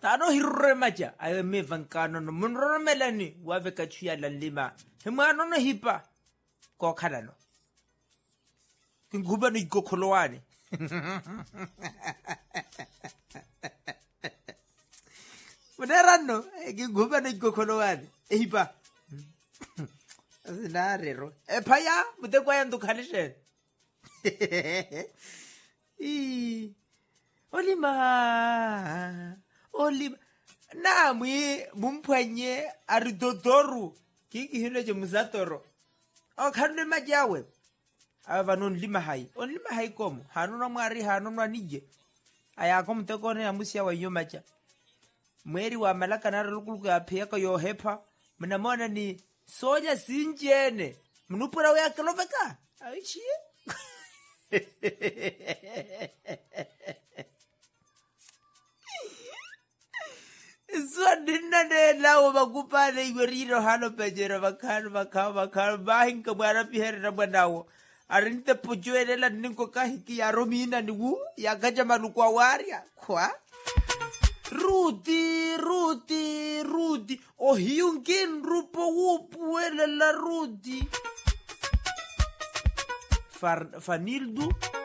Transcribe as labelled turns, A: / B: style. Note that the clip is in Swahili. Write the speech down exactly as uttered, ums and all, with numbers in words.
A: tano hirre maja ayo me vankano no munro melani wa veka chuya la lima himano no hipa ko khalano kinguba no ikokholwane Munerano kinguba no ikokholwane hipa Asinarero e phaya mutekwa ya ndukhalishe I Olima Olima na mwi mumpanye aridodoru kiki hino je muzatoro o khanne majawe ava non lima hai on lima hai komo hanuna mwari hanuna nije aya kom tekone amusia wa yomacha mweri wa malaka na lukuluku ya pheka yo hepa mnamona ni soja sinjene mnupura wa kiloveka aichi Swadina de lao bakupane igoriro halo pejero bakano bakao bakao bahinka bwana pihere na bwanao arinte pojoele la ninko kahiki ya romina niwu ya gaja malukwa waria kwa Ruti ruti ruti o hiungin rupo wupu ele la ruti Far fanildu